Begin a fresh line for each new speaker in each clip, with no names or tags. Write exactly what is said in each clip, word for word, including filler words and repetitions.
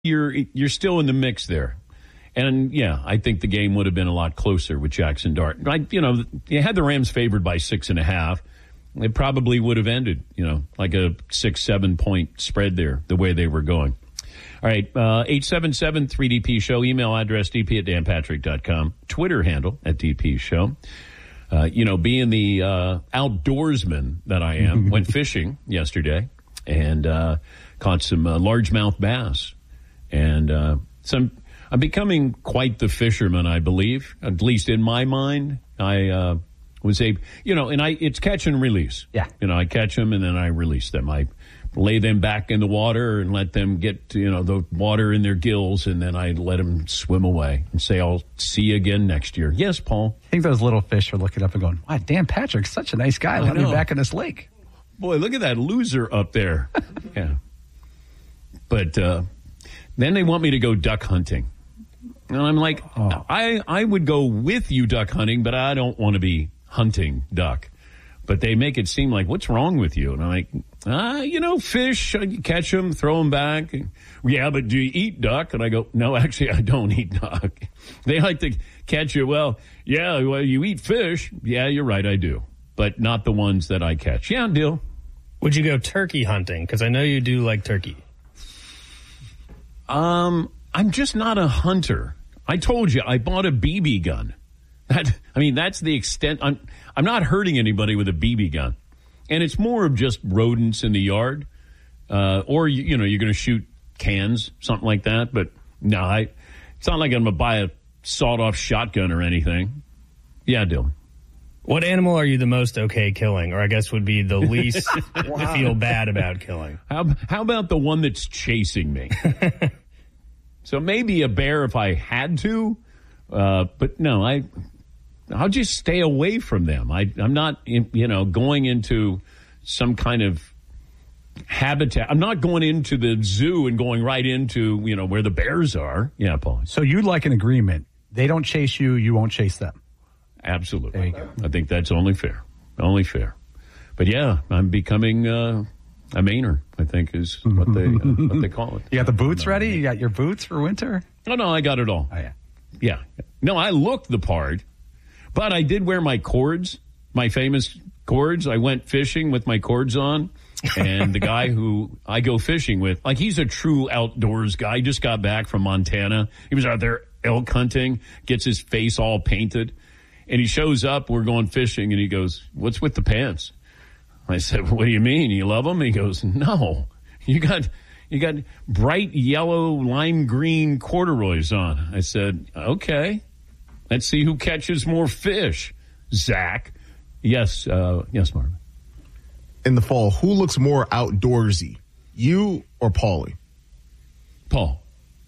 you're you're still in the mix there. And, yeah, I think the game would have been a lot closer with Jackson Dart. Like, you know, you had the Rams favored by six and a half. It probably would have ended, you know, like a six, seven point spread there, the way they were going. All right, uh, eight seven seven three D P show, email address d p at dan patrick dot com, Twitter handle at D P show. Uh, you know, being the uh, outdoorsman that I am, went fishing yesterday and uh, caught some uh, largemouth bass. And uh, some... I'm becoming quite the fisherman, I believe, at least in my mind. I uh, was a, you know, and I it's catch and release.
Yeah.
You know, I catch them and then I release them. I lay them back in the water and let them get, you know, the water in their gills, and then I let them swim away and say, I'll see you again next year. Yes, Paul.
I think those little fish are looking up and going, wow, Dan Patrick's such a nice guy. Let me back in this lake.
Boy, look at that loser up there. Yeah. But uh, then they want me to go duck hunting. And I'm like, oh. I, I would go with you duck hunting, but I don't want to be hunting duck. But they make it seem like, what's wrong with you? And I'm like, ah, you know, fish, you catch them, throw them back. Yeah, but do you eat duck? And I go, no, actually, I don't eat duck. They like to catch you. Well, yeah, well, you eat fish. Yeah, you're right, I do. But not the ones that I catch. Yeah, deal.
Would you go turkey hunting? Because I know you do like turkey.
Um, I'm just not a hunter. I told you, I bought a B B gun. That, I mean, that's the extent. I'm, I'm not hurting anybody with a B B gun. And it's more of just rodents in the yard. Uh, or, you, you know, you're going to shoot cans, something like that. But, no, I, it's not like I'm going to buy a sawed-off shotgun or anything. Yeah, Dylan.
What animal are you the most okay killing? Or I guess would be the least wow. feel bad about killing?
How, how about the one that's chasing me? So maybe a bear if I had to, uh, but no, I, I'll just stay away from them. I, I'm not, you know, going into some kind of habitat. I'm not going into the zoo and going right into, you know, where the bears are. Yeah, Paul.
So you'd like an agreement. They don't chase you, you won't chase them.
Absolutely.
There you go.
I think that's only fair. Only fair. But yeah, I'm becoming uh, a Mainer, I think is what they uh, what they call it.
You got the boots ready? You got your boots for winter?
Oh, no, I got it all.
Oh, yeah.
Yeah. No, I looked the part, but I did wear my cords, my famous cords. I went fishing with my cords on, and the guy who I go fishing with, like, he's a true outdoors guy. He just got back from Montana. He was out there elk hunting, gets his face all painted, and he shows up. We're going fishing, and he goes, "What's with the pants?" I said, "What do you mean? You love them?" He goes, "No, you got you got bright yellow, lime green corduroys on." I said, "Okay, let's see who catches more fish." Zach, yes, uh, yes, Marvin.
In the fall, who looks more outdoorsy, you or Paulie?
Paul.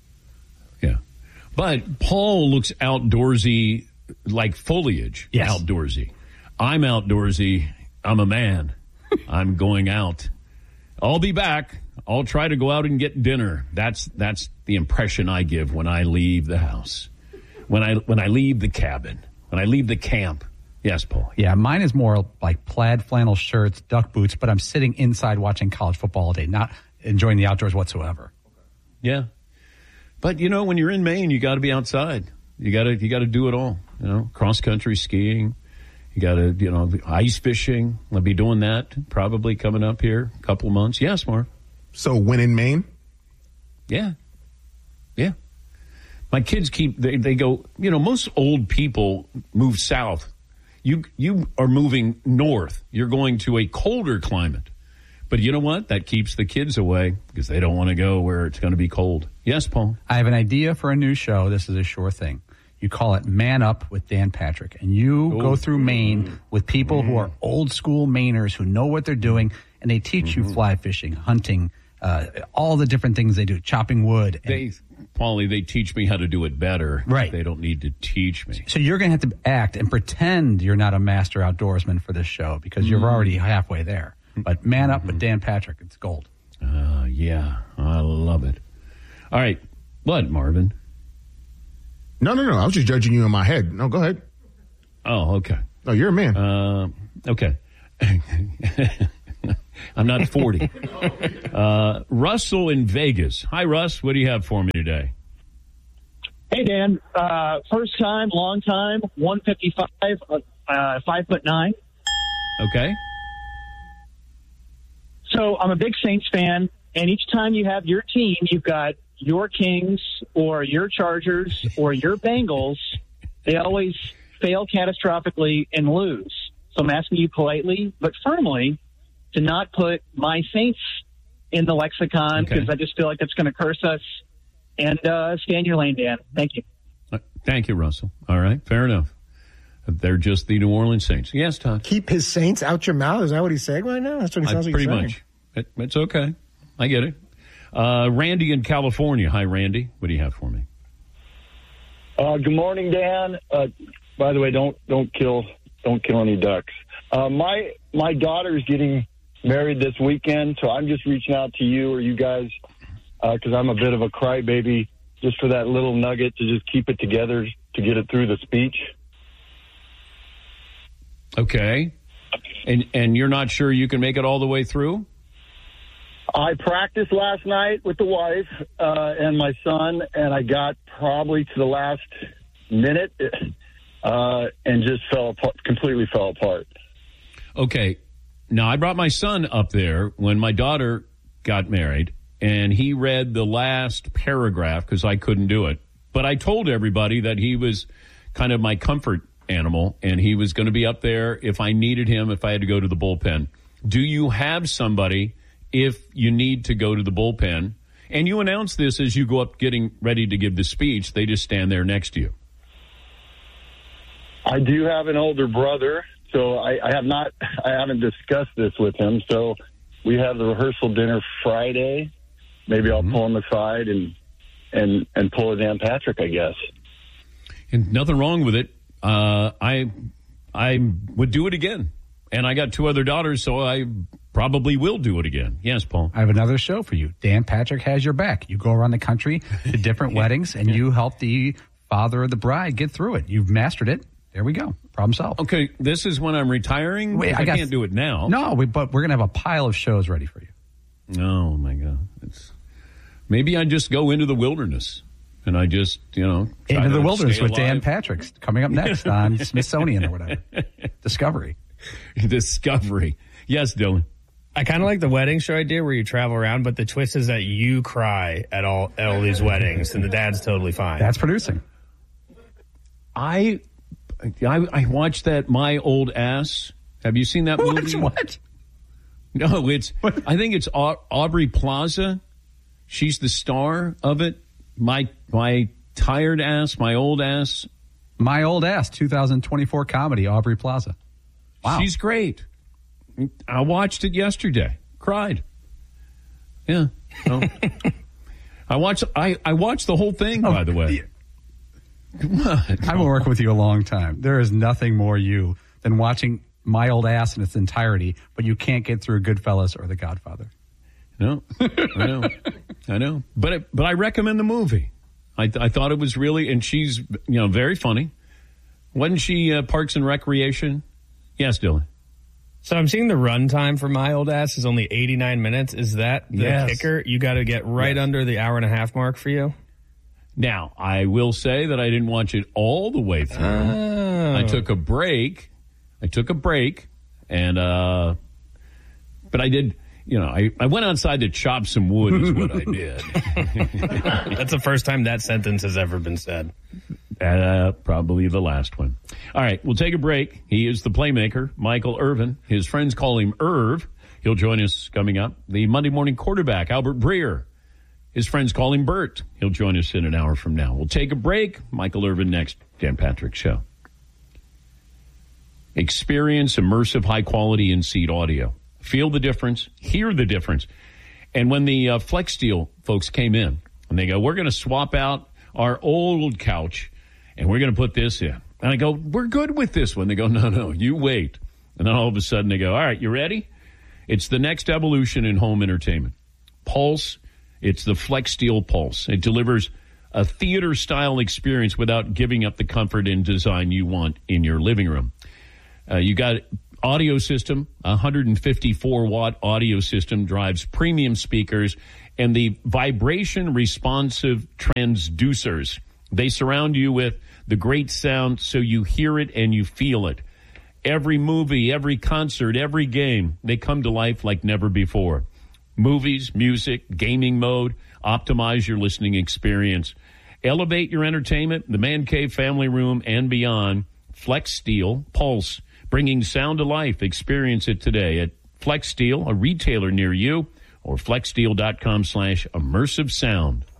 Yeah, but Paul looks outdoorsy, like foliage.
Yes.
Outdoorsy. I'm outdoorsy. I'm a man. I'm going out. I'll be back. I'll try to go out and get dinner. That's that's the impression I give when I leave the house. When I when I leave the cabin. When I leave the camp. Yes, Paul.
Yeah, mine is more like plaid flannel shirts, duck boots, but I'm sitting inside watching college football all day, not enjoying the outdoors whatsoever.
Yeah. But you know, when you're in Maine, you got to be outside. You got to you got to do it all, you know, cross country skiing. You got to, you know, ice fishing. I'll be doing that probably coming up here a couple of months. Yes, Mark.
So when in Maine?
Yeah. Yeah. My kids keep, they, they go, you know, most old people move south. You, you are moving north. You're going to a colder climate. But you know what? That keeps the kids away because they don't want to go where it's going to be cold. Yes, Paul.
I have an idea for a new show. This is a sure thing. You call it Man Up with Dan Patrick, and you Ooh. go through Maine with people mm. who are old school Mainers who know what they're doing, and they teach mm-hmm. you fly fishing, hunting, uh, all the different things they do, chopping wood. And
they, Paulie, they teach me how to do it better.
Right.
They don't need to teach me.
So you're going to have to act and pretend you're not a master outdoorsman for this show because you're mm. already halfway there. But Man Up mm-hmm. with Dan Patrick, it's gold.
Uh, yeah, I love it. All right. What, Marvin?
No, no, no. I was just judging you in my head. No, go ahead.
Oh, okay.
No, you're a man.
Uh, okay. I'm not forty. uh, Russell in Vegas. Hi, Russ. What do you have for me today?
Hey, Dan. Uh, first time, long time, one fifty-five, uh, five foot nine.
Okay.
So I'm a big Saints fan, and each time you have your team, you've got your Kings or your Chargers or your Bengals. They always fail catastrophically and lose. So I'm asking you politely but firmly to not put my Saints in the lexicon, because okay. I just feel like that's going to curse us. And uh, stay in your lane, Dan. Thank you.
Thank you, Russell. All right, fair enough. They're just the New Orleans Saints. Yes, Todd.
Keep his Saints out your mouth. Is that what he's saying right now? That's what he sounds
I,
like
pretty
he's
much. It, it's okay. I get it. Uh, Randy in California. Hi, Randy. What do you have for me?
Uh, good morning, Dan. Uh, by the way, don't don't kill don't kill any ducks. Uh, my my daughter's getting married this weekend, so I'm just reaching out to you or you guys because uh, I'm a bit of a crybaby, just for that little nugget to just keep it together to get it through the speech.
Okay. And and you're not sure you can make it all the way through?
I practiced last night with the wife uh, and my son, and I got probably to the last minute uh, and just fell apart, completely fell apart.
Okay. Now, I brought my son up there when my daughter got married, and he read the last paragraph because I couldn't do it. But I told everybody that he was kind of my comfort animal, and he was going to be up there if I needed him, if I had to go to the bullpen. Do you have somebody if you need to go to the bullpen? And you announce this as you go up getting ready to give the speech. They just stand there next to you.
I do have an older brother, so I, I have not, I haven't discussed this with him. So we have the rehearsal dinner Friday. Maybe I'll mm-hmm. pull him aside and, and, and pull a Dan Patrick, I guess.
And nothing wrong with it. Uh, I, I would do it again. And I got two other daughters, so I probably will do it again. Yes, Paul.
I have another show for you. Dan Patrick has your back. You go around the country to different weddings, and you help the father of the bride get through it. You've mastered it. There we go. Problem solved.
Okay, this is when I'm retiring?
Wait, I,
I
got,
can't do it now.
No, we, but we're going to have a pile of shows ready for you.
Oh, my God. It's, maybe I just go into the wilderness. And I just, you know,
into the wilderness with Dan Patrick coming up next on Smithsonian or whatever. Discovery.
Discovery. Yes, Dylan.
I kind of like the wedding show idea where you travel around, but the twist is that you cry at all at all these weddings, and the dad's totally fine.
That's producing.
I, I, I watched that My Old Ass. Have you seen that movie?
What? What?
No, it's. What? I think it's Au- Aubrey Plaza. She's the star of it. My my tired ass, my old ass.
My Old Ass, two thousand twenty-four comedy, Aubrey Plaza. Wow.
She's great. I watched it yesterday. Cried. Yeah. No. I watched I, I watched the whole thing, oh, by the way.
What? I've been working with you a long time. There is nothing more you than watching My Old Ass in its entirety, but you can't get through Goodfellas or The Godfather.
No, I know, I know, but it, but I recommend the movie. I I thought it was really, and she's you know very funny. Wasn't she uh, Parks and Recreation? Yes, Dylan.
So I'm seeing the runtime for My Old Ass is only eighty-nine minutes. Is that the
yes.
kicker? You got to get right yes. under the hour and a half mark for you.
Now I will say that I didn't watch it all the way through.
Oh.
I took a break. I took a break, and uh, but I did. You know, I, I went outside to chop some wood is what I did.
That's the first time that sentence has ever been said.
Uh, probably the last one. All right, we'll take a break. He is the playmaker, Michael Irvin. His friends call him Irv. He'll join us coming up. The Monday morning quarterback, Albert Breer. His friends call him Bert. He'll join us in an hour from now. We'll take a break. Michael Irvin next. Dan Patrick Show. Experience immersive, high-quality in-seat audio. Feel the difference, hear the difference. And when the uh, Flex Steel folks came in, and they go, we're going to swap out our old couch, and we're going to put this in. And I go, we're good with this one. They go, no, no, you wait. And then all of a sudden they go, all right, you ready? It's the next evolution in home entertainment. Pulse, it's the Flex Steel Pulse. It delivers a theater-style experience without giving up the comfort and design you want in your living room. Uh, you got audio system, a one hundred fifty-four watt audio system, drives premium speakers and the vibration responsive transducers. They surround you with the great sound so you hear it and you feel it. Every movie, every concert, every game, they come to life like never before. Movies, music, gaming mode, optimize your listening experience. Elevate your entertainment, the man cave, family room, and beyond. Flex Steel Pulse, bringing sound to life. Experience it today at Flex Steel, a retailer near you, or flexsteel.com slash immersive sound.